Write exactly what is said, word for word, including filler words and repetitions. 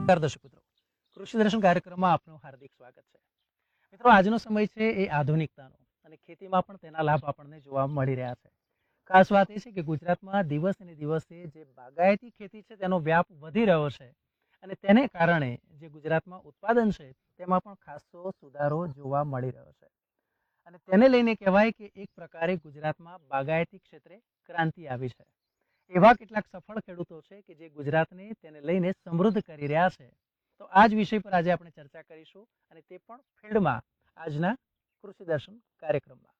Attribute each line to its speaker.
Speaker 1: નમસ્કાર દર્શક મિત્રો, કૃષિ દર્શન કાર્યક્રમમાં આપનું હાર્દિક સ્વાગત છે। મિત્રો, આજનો સમય છે એ આધુનિકતાનો અને ખેતીમાં પણ તેના લાભ આપણને જોવા મળી રહ્યા છે। ખાસ વાત એ છે કે ગુજરાતમાં દિવસે ને દિવસે જે બાગાયતી ખેતી છે તેનો વ્યાપ વધી રહ્યો છે અને તેને કારણે જે ગુજરાતમાં ઉત્પાદન છે તેમાં પણ ખાસો સુધારો જોવા મળી રહ્યો છે અને તેને લઈને કહેવાય કે એક પ્રકારે ગુજરાતમાં બાગાયતી ક્ષેત્રે ક્રાંતિ આવી છે। એવા કેટલાક સફળ ખેડૂતો છે કે જે ગુજરાતને તેને લઈને સમૃદ્ધ કરી રહ્યા છે। તો આ જ વિષય પર આજે આપણે ચર્ચા કરીશું અને તે પણ ફિલ્ડમાં આજના કૃષિ દર્શન કાર્યક્રમમાં।